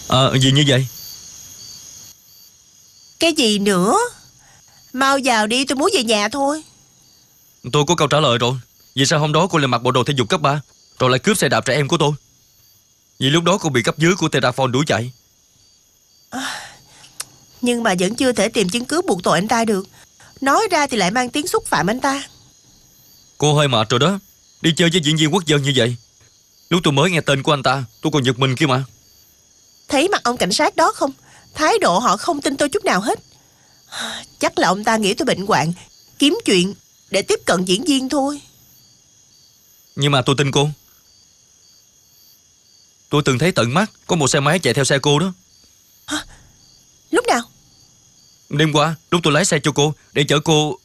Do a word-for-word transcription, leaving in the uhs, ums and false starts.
À, gì như vậy? Cái gì nữa? Mau vào đi, tôi muốn về nhà thôi. Tôi có câu trả lời rồi. Vì sao hôm đó cô lại mặc bộ đồ thể dục cấp ba, rồi lại cướp xe đạp trẻ em của tôi? Vì lúc đó cô bị cấp dưới của Terraphone đuổi chạy. Nhưng mà vẫn chưa thể tìm chứng cứ buộc tội anh ta được. Nói ra thì lại mang tiếng xúc phạm anh ta. Cô hơi mệt rồi đó. Đi chơi với diễn viên quốc dân như vậy. Lúc tôi mới nghe tên của anh ta, tôi còn giật mình kia mà. Thấy mặt ông cảnh sát đó không? Thái độ họ không tin tôi chút nào hết. Chắc là ông ta nghĩ tôi bệnh hoạn, kiếm chuyện để tiếp cận diễn viên thôi. Nhưng mà tôi tin cô. Tôi từng thấy tận mắt có một xe máy chạy theo xe cô đó. Lúc nào? Đêm qua, lúc tôi lái xe cho cô để chở cô